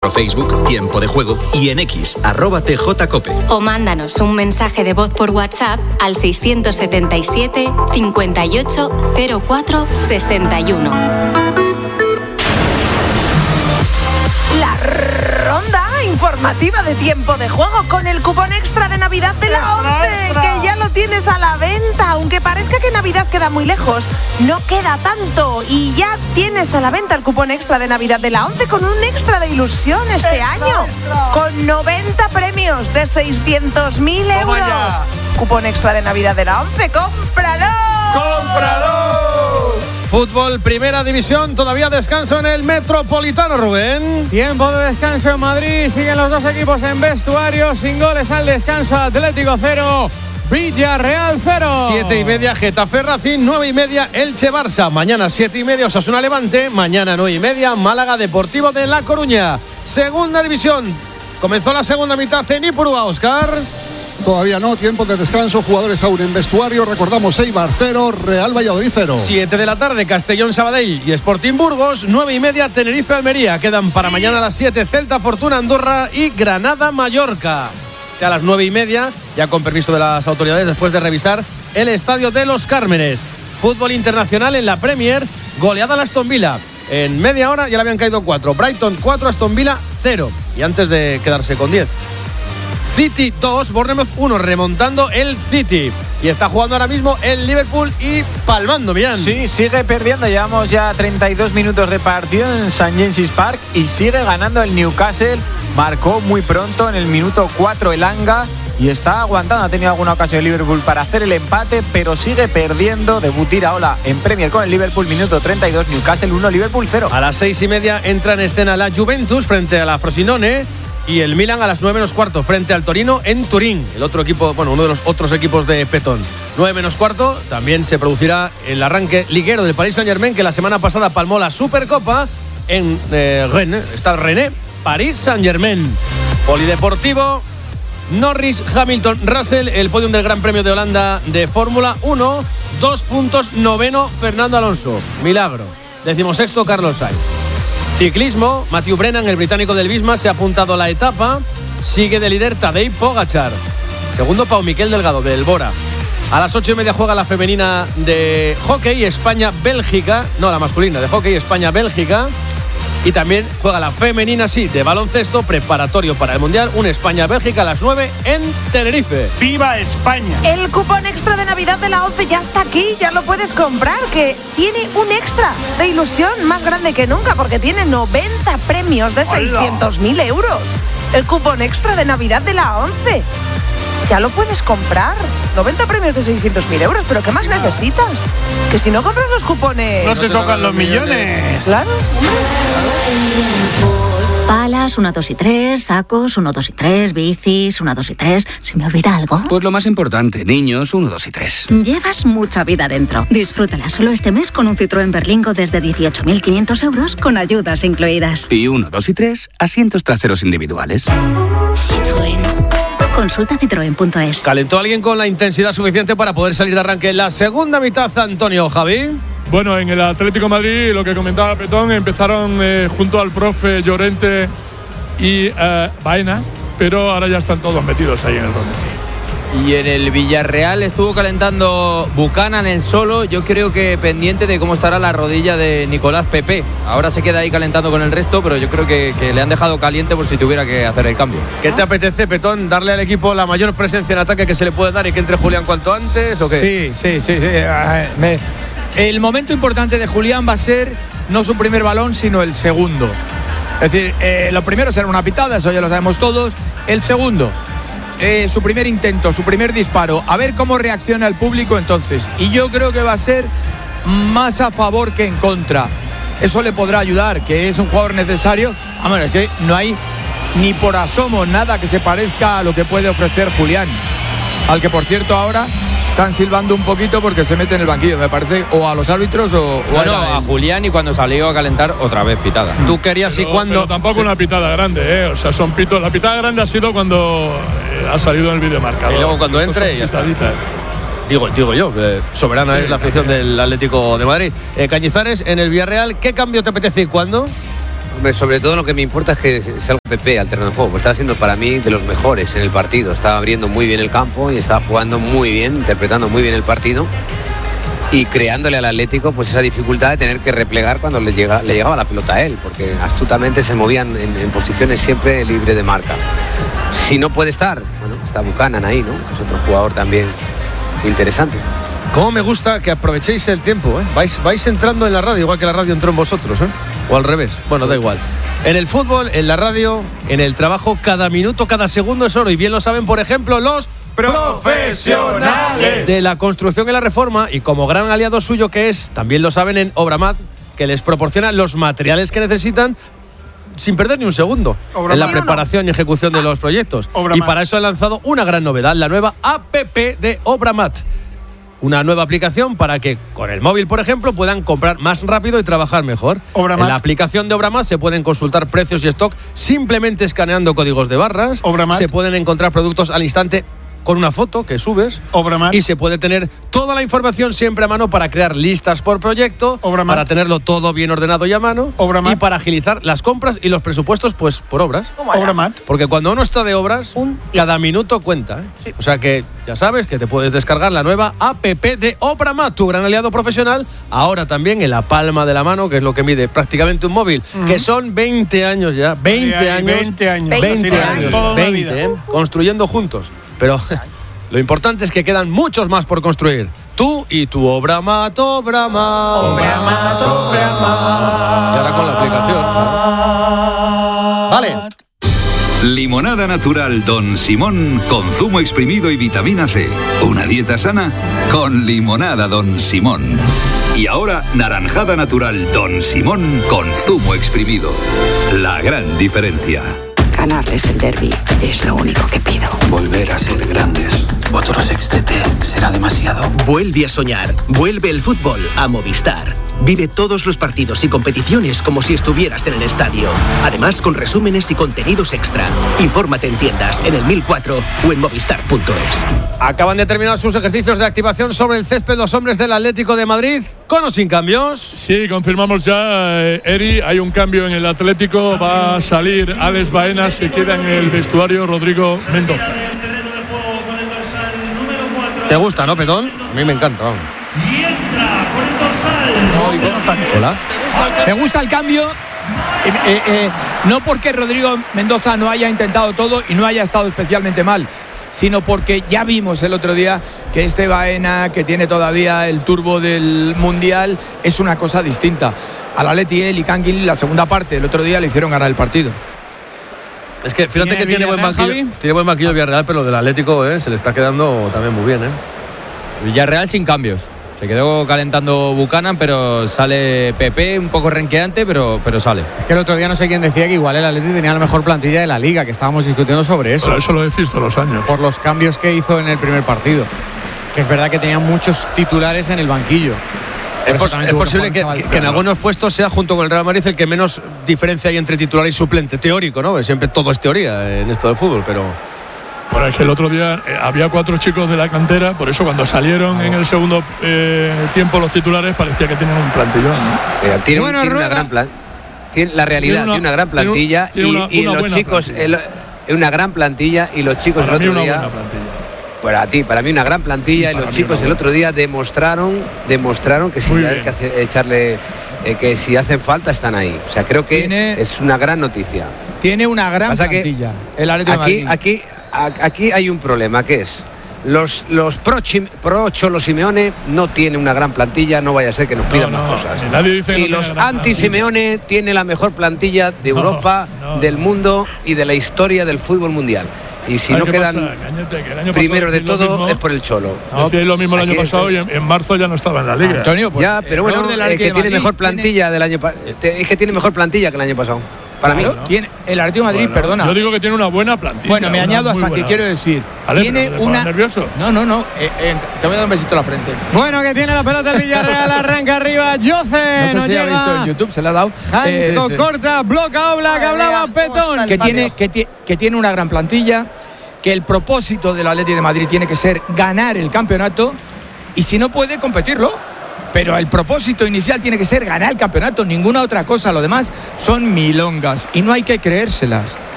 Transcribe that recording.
Facebook, Tiempo de Juego y en X, @TJCope. O mándanos un mensaje de voz por WhatsApp al 677 58 04 61. La ronda informativa de Tiempo de Juego con el cupón extra de Navidad de la ONCE, que ya lo tienes a la venta. Aunque parezca que Navidad queda muy lejos, no queda tanto. Y ya tienes a la venta el cupón extra de Navidad de la ONCE con un extra de ilusión este año. Con 90 premios de 600.000 euros. Cupón extra de Navidad de la ONCE. ¡Cómpralo! ¡Cómpralo! Fútbol, primera división, todavía descanso en el Metropolitano, Rubén. Tiempo de descanso en Madrid, siguen los dos equipos en vestuario, sin goles al descanso. Atlético 0, Villarreal 0. 7:30, Getafe Racing, 9:30, Elche Barça. Mañana 7:30, Osasuna Levante. Mañana 9:30, Málaga Deportivo de La Coruña. Segunda división, comenzó la segunda mitad en Ipurúa, Óscar. Todavía no, tiempo de descanso, jugadores aún en vestuario. Recordamos, Eibar 0, Real Valladolid 0. 7 de la tarde, Castellón Sabadell y Sporting Burgos. 9:30, Tenerife Almería. Quedan para mañana a las 7, Celta Fortuna Andorra y Granada Mallorca. A las 9:30, ya con permiso de las autoridades, después de revisar el estadio de Los Cármenes. Fútbol internacional en la Premier, goleada al Aston Villa. En media hora ya le habían caído 4. Brighton 4, Aston Villa 0. Y antes de quedarse con 10. City 2, Bournemouth 1, remontando el City. Y está jugando ahora mismo el Liverpool y palmando, Millán. Sí, sigue perdiendo. Llevamos ya 32 minutos de partido en St. James's Park y sigue ganando el Newcastle. Marcó muy pronto en el minuto 4 el Anga y está aguantando. Ha tenido alguna ocasión el Liverpool para hacer el empate, pero sigue perdiendo. Debut Iraola en Premier con el Liverpool, minuto 32, Newcastle 1, Liverpool 0. A las 6:30 entra en escena la Juventus frente a la Frosinone. Y el Milan a las 9:15 frente al Torino en Turín. El otro equipo, bueno, uno de los otros equipos de Petón. 9:15 también se producirá el arranque liguero del Paris Saint-Germain, que la semana pasada palmó la Supercopa en Rennes. Está Rennes, Paris Saint-Germain. Polideportivo, Norris, Hamilton, Russell, el podium del Gran Premio de Holanda de Fórmula 1. 2 puntos, noveno Fernando Alonso. Milagro. 16º Carlos Sainz. Ciclismo, Matthew Brennan, el británico del Visma, se ha apuntado a la etapa. Sigue de líder Tadej Pogačar. Segundo, Pau Miquel Delgado, del Bora. A las 8:30 juega la femenina de hockey, España-Bélgica. No, la masculina de hockey, España-Bélgica. Y también juega la femenina, sí, de baloncesto, preparatorio para el Mundial. Un España-Bélgica a las 9 en Tenerife. ¡Viva España! El cupón extra de Navidad de la ONCE ya está aquí, ya lo puedes comprar, que tiene un extra de ilusión más grande que nunca, porque tiene 90 premios de 600.000 euros. El cupón extra de Navidad de la ONCE. Ya lo puedes comprar. 90 premios de 600.000 euros, pero ¿qué más necesitas? Que si no compras los cupones... No te tocan los millones. Claro, Palas, 1, 2 y 3, sacos, 1, 2 y 3, bicis, 1, 2 y 3. ¿Se me olvida algo? Pues lo más importante, niños, 1, 2 y 3. Llevas mucha vida dentro. Disfrútala solo este mes con un Citroën Berlingo desde 18.500 euros con ayudas incluidas. Y 1, 2 y 3, asientos traseros individuales. Citroën. Consulta citroen.es. ¿Calentó alguien con la intensidad suficiente para poder salir de arranque en la segunda mitad, Antonio, Javi? Bueno, en el Atlético de Madrid, lo que comentaba Petón, empezaron junto al profe Llorente y Baena, pero ahora ya están todos metidos ahí en el ronda. Y en el Villarreal estuvo calentando Buchanan el solo. Yo creo que pendiente de cómo estará la rodilla de Nicolás Pepe. Ahora se queda ahí calentando con el resto, pero yo creo que le han dejado caliente por si tuviera que hacer el cambio. ¿Qué te apetece, Petón? ¿Darle al equipo la mayor presencia en ataque que se le puede dar y que entre Julián cuanto antes o qué? Sí. El momento importante de Julián va a ser no su primer balón, sino el segundo. Es decir, lo primero será una pitada, eso ya lo sabemos todos. El segundo, su primer intento, su primer disparo, a ver cómo reacciona el público entonces. Y yo creo que va a ser más a favor que en contra. Eso le podrá ayudar, que es un jugador necesario. Es que no hay ni por asomo nada que se parezca a lo que puede ofrecer Julián, al que por cierto ahora están silbando un poquito porque se mete en el banquillo, me parece, o a los árbitros o a Julián, y cuando salió a calentar otra vez pitada. Tú querías y cuando... Pero tampoco una pitada grande, o sea, son pitos. La pitada grande ha sido cuando ha salido en el videomarcador. Y luego cuando entre ya está. Digo yo, soberana es la afición del Atlético de Madrid. Cañizares, en el Villarreal, ¿qué cambio te apetece y cuándo? Hombre, sobre todo lo que me importa es que salga Pepe al terreno de juego, porque está siendo para mí de los mejores en el partido. Estaba abriendo muy bien el campo y estaba jugando muy bien, interpretando muy bien el partido y creándole al Atlético pues esa dificultad de tener que replegar cuando le llegaba la pelota a él, porque astutamente se movían en posiciones siempre libre de marca. Si no puede estar, bueno, está Buchanan ahí, ¿no? Es otro jugador también interesante. Cómo me gusta que aprovechéis el tiempo, ¿eh? Vais entrando en la radio, igual que la radio entró en vosotros, ¿eh? O al revés, bueno, da igual. En el fútbol, en la radio, en el trabajo, cada minuto, cada segundo es oro. Y bien lo saben, por ejemplo, los profesionales de la construcción y la reforma. Y como gran aliado suyo que es, también lo saben en Obramat, que les proporciona los materiales que necesitan sin perder ni un segundo en la preparación y ejecución de los proyectos. Y para eso han lanzado una gran novedad, la nueva APP de Obramat. Una nueva aplicación para que con el móvil, por ejemplo, puedan comprar más rápido y trabajar mejor. En la aplicación de Obramat se pueden consultar precios y stock simplemente escaneando códigos de barras. Se pueden encontrar productos al instante con una foto que subes. Y se puede tener toda la información siempre a mano para crear listas por proyecto, para tenerlo todo bien ordenado y a mano, y para agilizar las compras y los presupuestos pues por obras. Porque cuando uno está de obras, cada minuto cuenta, ¿eh? Sí. O sea que ya sabes que te puedes descargar la nueva APP de Obramat, tu gran aliado profesional, ahora también en la palma de la mano, que es lo que mide prácticamente un móvil, que son 20 años ya, 20 años, construyendo juntos. Pero lo importante es que quedan muchos más por construir. Tú y tu Obramat, Obramat. Obramat, Obramat. Y ahora con la aplicación. Vale. Limonada natural Don Simón con zumo exprimido y vitamina C. Una dieta sana con limonada Don Simón. Y ahora naranjada natural Don Simón con zumo exprimido. La gran diferencia. Ganarles el derbi es lo único que pido. Volver a ser grandes. Otro sextete será demasiado. Vuelve a soñar. Vuelve el fútbol a Movistar. Vive todos los partidos y competiciones como si estuvieras en el estadio. Además, con resúmenes y contenidos extra. Infórmate en tiendas, en el 1004 o en movistar.es. Acaban de terminar sus ejercicios de activación sobre el césped los hombres del Atlético de Madrid. ¿Con o sin cambios? Sí, confirmamos ya, Eri, hay un cambio en el Atlético. Va a salir Alex Baena, se queda en el vestuario Rodrigo Mendoza. ¿Te gusta, no, Petón? A mí me encanta. Vamos. Y entra con el dorsal. Hola. Me gusta el cambio. No porque Rodrigo Mendoza no haya intentado todo y no haya estado especialmente mal, sino porque ya vimos el otro día que este Baena, que tiene todavía el turbo del Mundial, es una cosa distinta. Al Atleti y Canguil, la segunda parte, el otro día le hicieron ganar el partido. Es que fíjate que tiene buen banquillo el Villarreal, pero lo del Atlético se le está quedando también muy bien. Villarreal sin cambios. Se quedó calentando Buchanan, pero sale Pepe, un poco renqueante, pero sale. Es que el otro día no sé quién decía que igual el Atleti tenía la mejor plantilla de la Liga, que estábamos discutiendo sobre eso. Pero eso lo decís todos los años. Por los cambios que hizo en el primer partido. Que es verdad que tenía muchos titulares en el banquillo. Es posible que en algunos puestos sea, junto con el Real Madrid, el que menos diferencia hay entre titular y suplente. Teórico, ¿no? Siempre todo es teoría en esto del fútbol, pero... Bueno, es que el otro día había 4 chicos de la cantera, por eso cuando salieron en el segundo tiempo los titulares parecía que tenían un plantillón, ¿no? Tiene una gran la realidad, tiene una gran plantilla y los chicos... una gran plantilla y los chicos para el otro día... Buena plantilla. Para mí una gran plantilla y los chicos el otro día demostraron que si hay que echarle que si hacen falta están ahí. O sea, creo que es una gran noticia. Tiene una gran plantilla el Atlético de Madrid. Aquí hay un problema, que es los pro Cholo Simeone no tiene una gran plantilla, no vaya a ser que nos pidan más cosas. Y los anti Simeone tiene la mejor plantilla de Europa, del mundo y de la historia del fútbol mundial. Y si no quedan primeros de todo es por el Cholo. Decíais lo mismo el año pasado y en marzo ya no estaba en la Liga. Antonio, pues, ya, pero bueno, es que tiene mejor plantilla del año pasado. Es que tiene mejor plantilla que el año pasado. Para mí. Tiene el Atlético de Madrid, perdona. Yo digo que tiene una buena plantilla. Bueno, me añado a Santi, quiero decir. Tiene una. ¿Nervioso? No. Te voy a dar un besito a la frente. Bueno, que tiene la pelota el Villarreal, arranca arriba. Jose, no sé si ha visto en YouTube, se la ha dado. Hansko corta, bloca Oblak, hablaba Petón. Que tiene una gran plantilla, que el propósito del Atlético de Madrid tiene que ser ganar el campeonato y si no puede competirlo. pero el propósito inicial tiene que ser ganar el campeonato, ninguna otra cosa. Lo demás son milongas y no hay que creérselas.